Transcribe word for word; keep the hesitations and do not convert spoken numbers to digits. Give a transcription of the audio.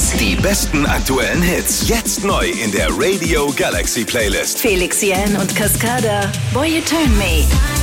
Hits. Die besten aktuellen Hits. Jetzt neu in der Radio Galaxy Playlist. Felix Jähn und Cascada. Boy You Turn Me.